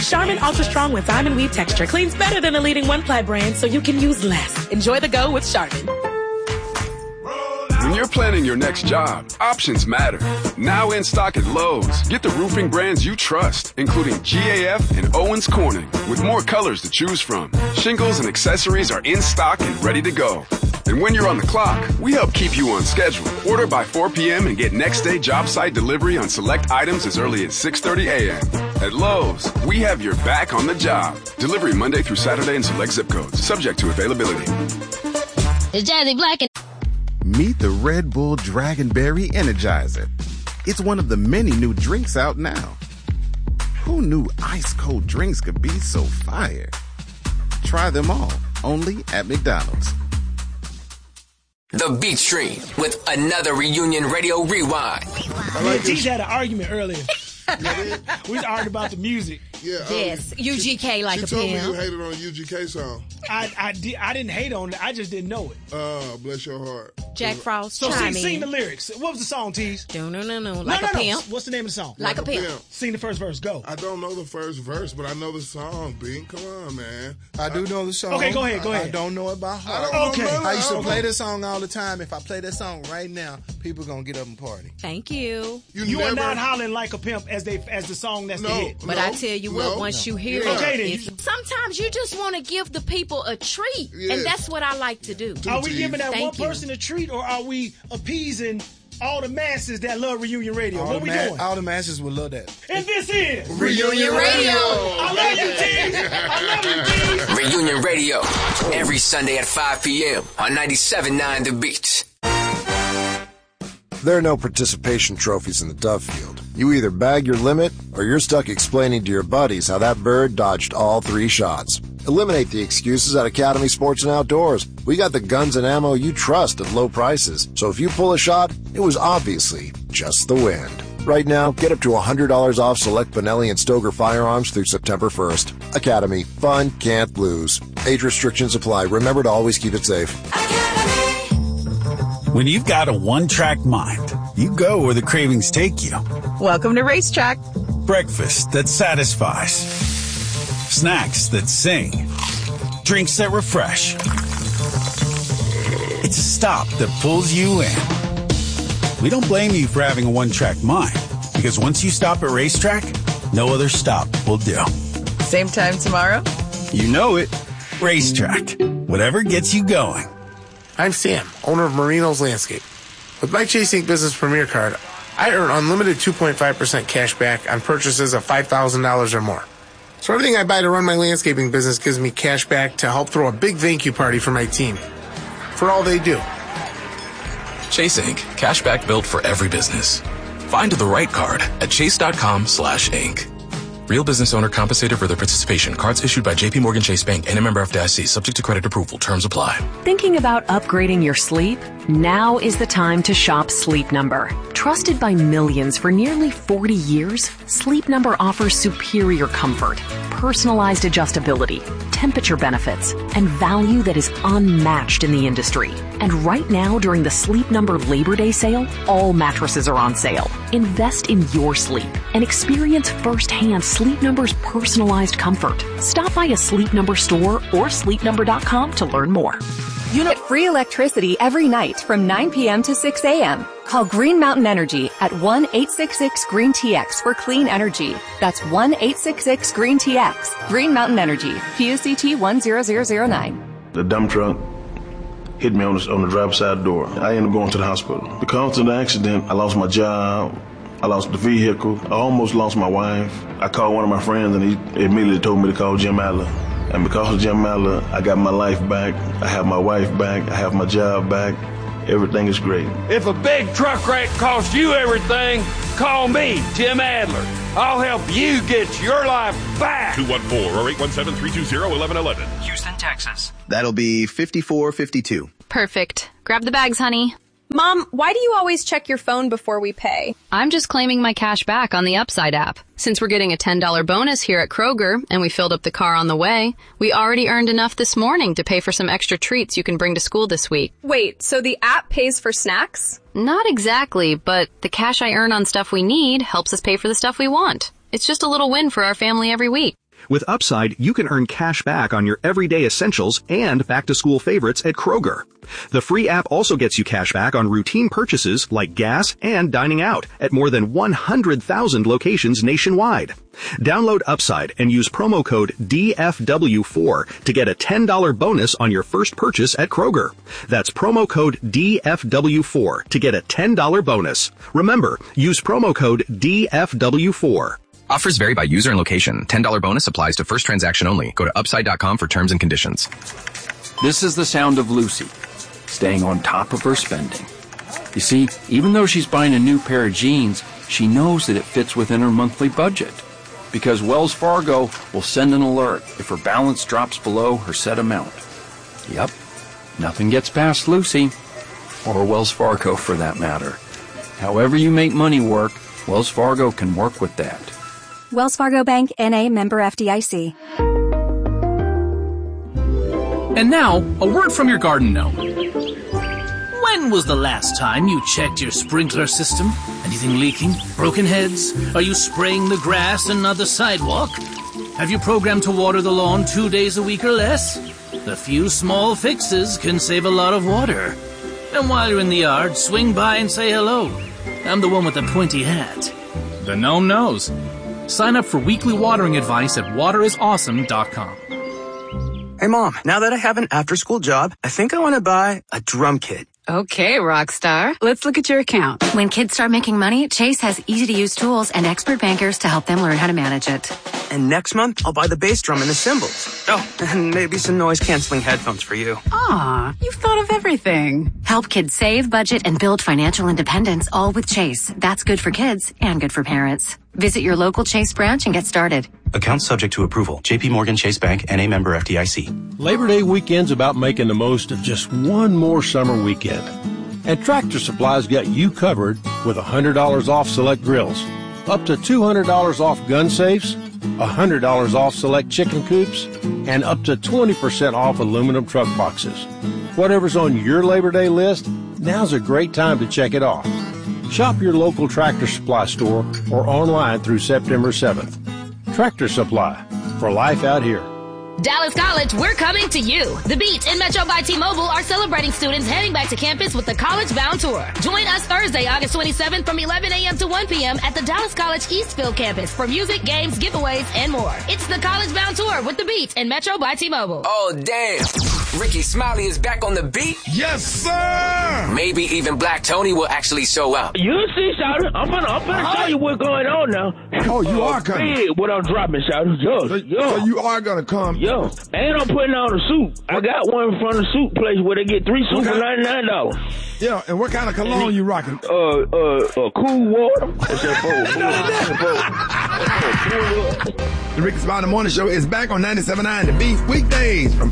Charmin Ultra Strong with diamond weave texture cleans better than the leading one-ply brand, so you can use less. Enjoy the go with Charmin. When you're planning your next job, options matter. Now in stock at Lowe's, get the roofing brands you trust, including GAF and Owens Corning, with more colors to choose from. Shingles and accessories are in stock and ready to go. And when you're on the clock, we help keep you on schedule. Order by 4 p.m. and get next day job site delivery on select items as early as 6:30 a.m. At Lowe's, we have your back on the job. Delivery Monday through Saturday in select zip codes, subject to availability. It's Jazzy Black and Meet the Red Bull Dragonberry Energizer. It's one of the many new drinks out now. Who knew ice cold drinks could be so fire? Try them all, only at McDonald's. The Beat Stream with another Reunion Radio Rewind. Me and TJ had an argument earlier. We was arguing about the music. Yeah. Yes, UGK like a pimp. She told me you hated on a UGK song. I didn't hate on it. I just didn't know it. Oh, bless your heart. Jack Frost. So sing the lyrics. What was the song, Tease? No. Like a pimp. What's the name of the song? Like a pimp. Sing the first verse. Go. I don't know the first verse, but I know the song, Bing. Come on, man. I do know the song. Okay, go ahead. I don't know it by heart. I used to play this song all the time. If I play this song right now, people gonna get up and party. Thank you. You are not hollering like a pimp as the song that's the hit. But I tell you what, once you hear it, sometimes you just want to give the people a treat, and that's what I like to do. Are we giving that one person a treat, or are we appeasing all the masses that love Reunion Radio? What we doing? All the masses would love that. And this is Reunion Radio. I love you, T. I love you, T. Reunion Radio, every Sunday at 5 p.m. on 97.9 The Beat. There are no participation trophies in the Dove Field. You either bag your limit, or you're stuck explaining to your buddies how that bird dodged all 3 shots. Eliminate the excuses at Academy Sports and Outdoors. We got the guns and ammo you trust at low prices. So if you pull a shot, it was obviously just the wind. Right now, get up to $100 off select Benelli and Stoger firearms through September 1st. Academy. Fun can't lose. Age restrictions apply. Remember to always keep it safe. When you've got a one-track mind, you go where the cravings take you. Welcome to Racetrack. Breakfast that satisfies. Snacks that sing. Drinks that refresh. It's a stop that pulls you in. We don't blame you for having a one-track mind, because once you stop at Racetrack, no other stop will do. Same time tomorrow? You know it. Racetrack. Whatever gets you going. I'm Sam, owner of Marino's Landscape. With my Chase Ink Business Premier Card, I earn unlimited 2.5% cash back on purchases of $5,000 or more. So everything I buy to run my landscaping business gives me cash back to help throw a big thank you party for my team. For all they do. Chase Ink. Cash back built for every business. Find the right card at chase.com/ink. Real business owner compensated for their participation. Cards issued by JP Morgan Chase Bank and a member FDIC. Subject to credit approval. Terms apply. Thinking about upgrading your sleep? Now is the time to shop Sleep Number. Trusted by millions for nearly 40 years, Sleep Number offers superior comfort, personalized adjustability, temperature benefits, and value that is unmatched in the industry. And right now, during the Sleep Number Labor Day sale, all mattresses are on sale. Invest in your sleep and experience firsthand Sleep Number's personalized comfort. Stop by a Sleep Number store or sleepnumber.com to learn more. You get free electricity every night from 9 p.m. to 6 a.m. Call Green Mountain Energy at 1-866-GREEN-TX for clean energy. That's 1-866-GREEN-TX. Green Mountain Energy, PUCT 10009. The dump truck hit me on the driver's side door. I ended up going to the hospital. Because of the accident, I lost my job. I lost the vehicle. I almost lost my wife. I called one of my friends, and he immediately told me to call Jim Adler. And because of Jim Adler, I got my life back. I have my wife back. I have my job back. Everything is great. If a big truck wreck costs you everything, call me, Jim Adler. I'll help you get your life back. 214 or 817-320-1111. Houston, Texas. That'll be 5452. Perfect. Grab the bags, honey. Mom, why do you always check your phone before we pay? I'm just claiming my cash back on the Upside app. Since we're getting a $10 bonus here at Kroger, and we filled up the car on the way, we already earned enough this morning to pay for some extra treats you can bring to school this week. Wait, so the app pays for snacks? Not exactly, but the cash I earn on stuff we need helps us pay for the stuff we want. It's just a little win for our family every week. With Upside, you can earn cash back on your everyday essentials and back-to-school favorites at Kroger. The free app also gets you cash back on routine purchases like gas and dining out at more than 100,000 locations nationwide. Download Upside and use promo code DFW4 to get a $10 bonus on your first purchase at Kroger. That's promo code DFW4 to get a $10 bonus. Remember, use promo code DFW4. Offers vary by user and location. $10 bonus applies to first transaction only. Go to Upside.com for terms and conditions. This is the sound of Lucy, staying on top of her spending. You see, even though she's buying a new pair of jeans, she knows that it fits within her monthly budget. Because Wells Fargo will send an alert if her balance drops below her set amount. Yep, nothing gets past Lucy, or Wells Fargo for that matter. However you make money work, Wells Fargo can work with that. Wells Fargo Bank, N.A., member FDIC. And now, a word from your garden gnome. When was the last time you checked your sprinkler system? Anything leaking? Broken heads? Are you spraying the grass and not the sidewalk? Have you programmed to water the lawn 2 days a week or less? A few small fixes can save a lot of water. And while you're in the yard, swing by and say hello. I'm the one with the pointy hat. The gnome knows. Sign up for weekly watering advice at waterisawesome.com. Hey, Mom, now that I have an after-school job, I think I want to buy a drum kit. Okay, Rockstar. Let's look at your account. When kids start making money, Chase has easy-to-use tools and expert bankers to help them learn how to manage it. And next month, I'll buy the bass drum and the cymbals. Oh, and maybe some noise-canceling headphones for you. Aw, you've thought of everything. Help kids save, budget, and build financial independence, all with Chase. That's good for kids and good for parents. Visit your local Chase branch and get started. Account subject to approval. JP Morgan Chase Bank, N.A. member FDIC. Labor Day weekend's about making the most of just one more summer weekend. And Tractor Supply's got you covered with $100 off select grills, up to $200 off gun safes, $100 off select chicken coops, and up to 20% off aluminum truck boxes. Whatever's on your Labor Day list, now's a great time to check it off. Shop your local Tractor Supply store or online through September 7th. Tractor Supply, for life out here. Dallas College, we're coming to you. The Beat and Metro by T-Mobile are celebrating students heading back to campus with the College Bound Tour. Join us Thursday, August 27th from 11 a.m. to 1 p.m. at the Dallas College Eastfield campus for music, games, giveaways, and more. It's the College Bound Tour with The Beat and Metro by T-Mobile. Oh, damn. Ricky Smiley is back on the beat? Yes, sir! Maybe even Black Tony will actually show up. You see, Shouter, I'm gonna tell you what's going on now. Oh, you are coming? What I'm dropping, Shouter. Yo. So you are gonna come? Yo, and I'm putting on a suit. I got one from the suit place where they get 3 suits for $99. Yeah, and what kind of cologne you rocking? Cool water. The Ricky Smiley Morning Show is back on 97.9 The Beat weekdays from